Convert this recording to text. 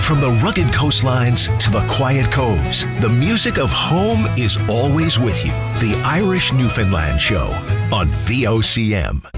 From the rugged coastlines to the quiet coves, the music of home is always with you. The Irish Newfoundland Show on VOCM.